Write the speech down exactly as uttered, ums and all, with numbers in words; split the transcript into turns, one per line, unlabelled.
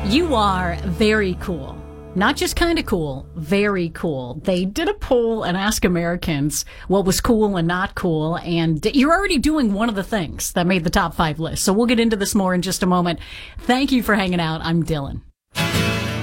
You are very cool. Not just kind of cool, very cool. They did a poll and asked Americans what was cool and not cool, and you're already doing one of the things that made the top five list. So we'll get into this more in just a moment. Thank you for hanging out. I'm Dylan.